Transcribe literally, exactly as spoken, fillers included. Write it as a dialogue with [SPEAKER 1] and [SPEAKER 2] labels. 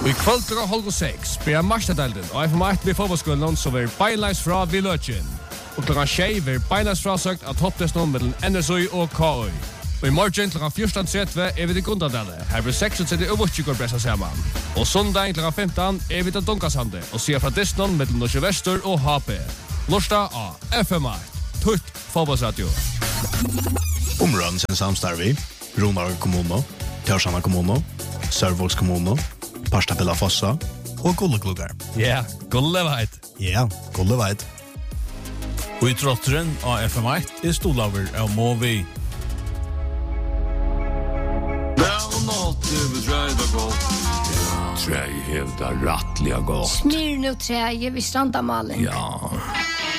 [SPEAKER 1] I kvöld klokka halv sex blir Marstadalden og F M ett blir fotballskolen som er beinleis fra Villøtjen. Og klokka tjei blir beinleis frasøkt av topptesten mellom N S Y og K Y. Og i morgen klokka fjorton tretti er vi til Gundadale. Her blir seksogtretti og Vutjikor pressa sammen. Og søndag klokka femton er vi til Dunkasande og sier fra Disney mellom Norge Vester og H P. Lorsta av F M ett, tutt fotballsradio.
[SPEAKER 2] Områden sin samstarvi, Ronar kommuno, Tjørsana kommuno, Sørvolds kommuno, Parstapilla Fossa og Gullekluggar.
[SPEAKER 1] Ja, yeah, Gulleveit.
[SPEAKER 2] Ja, yeah, Gulleveit.
[SPEAKER 3] Og i trotteren av F M ett er stolaver av Movi.
[SPEAKER 4] Träj hävdar rattliga gott.
[SPEAKER 5] Smyrn och träj vid Strandamalen.
[SPEAKER 4] Ja.